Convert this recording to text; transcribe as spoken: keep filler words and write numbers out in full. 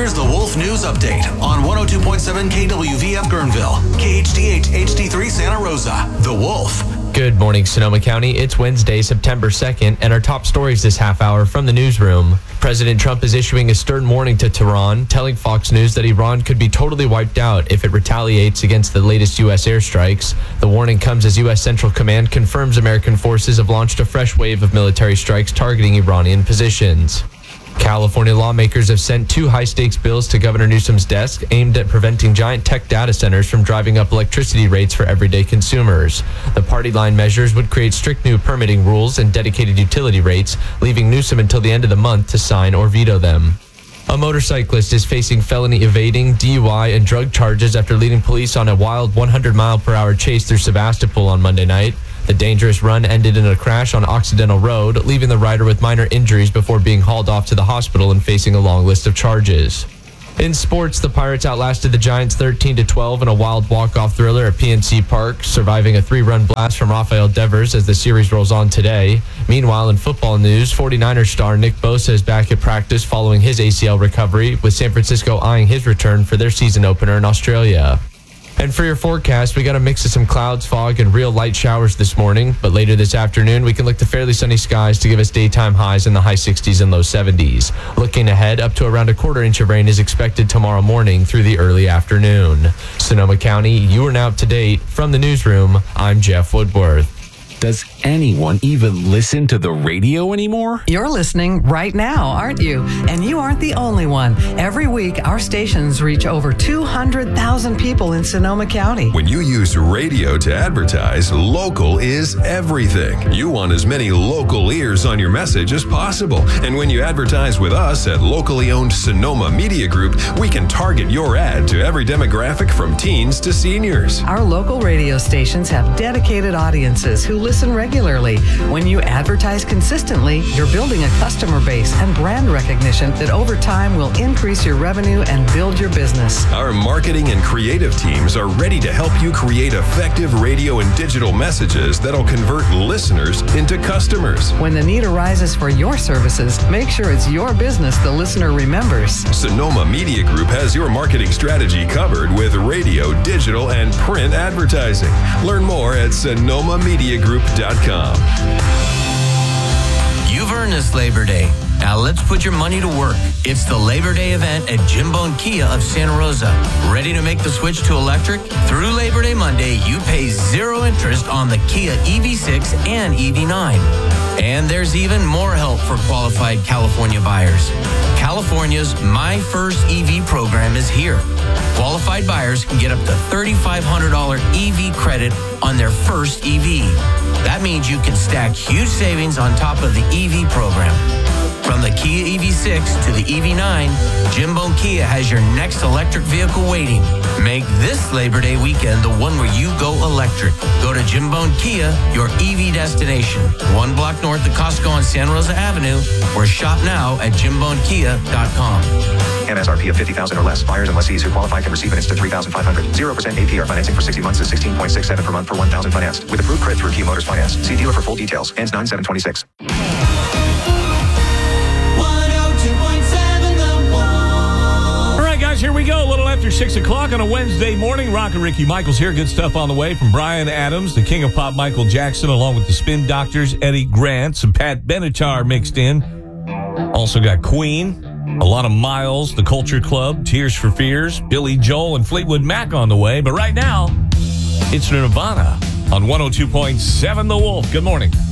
Here's the Wolf News Update on one oh two point seven K W V F Guerneville, K H D H H D three Santa Rosa. The Wolf. Good morning, Sonoma County. It's Wednesday, September second, and our top stories this half hour from the newsroom. President Trump is issuing a stern warning to Tehran, telling Fox News that Iran could be totally wiped out if it retaliates against the latest U S airstrikes. The warning comes as U S Central Command confirms American forces have launched a fresh wave of military strikes targeting Iranian positions. California lawmakers have sent two high-stakes bills to Governor Newsom's desk aimed at preventing giant tech data centers from driving up electricity rates for everyday consumers. The party line measures would create strict new permitting rules and dedicated utility rates, leaving Newsom until the end of the month to sign or veto them. A motorcyclist is facing felony evading, D U I, and drug charges after leading police on a wild one hundred mile per hour chase through Sebastopol on Monday night. The dangerous run ended in a crash on Occidental Road, leaving the rider with minor injuries before being hauled off to the hospital and facing a long list of charges. In sports, the Pirates outlasted the Giants thirteen to twelve in a wild walk-off thriller at P N C Park, surviving a three-run blast from Rafael Devers as the series rolls on today. Meanwhile, in football news, forty-niners star Nick Bosa is back at practice following his A C L recovery, with San Francisco eyeing his return for their season opener in Australia. And for your forecast, we got a mix of some clouds, fog, and real light showers this morning. But later this afternoon, we can look to fairly sunny skies to give us daytime highs in the high sixties and low seventies. Looking ahead, up to around a quarter inch of rain is expected tomorrow morning through the early afternoon. Sonoma County, you are now up to date. From the newsroom, I'm Jeff Woodworth. Does anyone even listen to the radio anymore? You're listening right now, aren't you? And you aren't the only one. Every week, our stations reach over two hundred thousand people in Sonoma County. When you use radio to advertise, local is everything. You want as many local ears on your message as possible. And when you advertise with us at locally owned Sonoma Media Group, we can target your ad to every demographic from teens to seniors. Our local radio stations have dedicated audiences who listen regularly. When you advertise consistently, you're building a customer base and brand recognition that over time will increase your revenue and build your business. Our marketing and creative teams are ready to help you create effective radio and digital messages that'll convert listeners into customers. When the need arises for your services, make sure it's your business the listener remembers. Sonoma Media Group has your marketing strategy covered with radio, digital, and print advertising. Learn more at sonoma media group dot com. You've earned this Labor Day. Now let's put your money to work. It's the Labor Day event at Jim Bone Kia of Santa Rosa. Ready to make the switch to electric? Through Labor Day Monday, you pay zero interest on the Kia E V six and E V nine. And there's even more help for qualified California buyers. California's My First E V program is here. Qualified buyers can get up to three thousand five hundred dollars E V credit on their first E V. That means you can stack huge savings on top of the E V program. From the Kia E V six to the E V nine, Jim Bone Kia has your next electric vehicle waiting. Make this Labor Day weekend the one where you go electric. Go to Jim Bone Kia, your E V destination, one block north of Costco on Santa Rosa Avenue, or shop now at jim bone kia dot com. M S R P of fifty thousand dollars or less. Buyers and lessees who qualify can receive an instant three thousand five hundred dollars. zero percent A P R financing for sixty months is sixteen point six seven per month per one thousand financed. With approved credit through Kia Motors Finance. See dealer for full details. Ends nine seven twenty-six. Here we go, a little after six o'clock on a Wednesday morning. Rock and Ricky Michaels here. Good stuff on the way from Bryan Adams, the king of pop Michael Jackson, along with the Spin Doctors, Eddie Grant, some Pat Benatar mixed in. Also got Queen, a lot of Miles, the Culture Club, Tears for Fears, Billy Joel, and Fleetwood Mac on the way. But right now, it's Nirvana on one oh two point seven The Wolf. Good morning.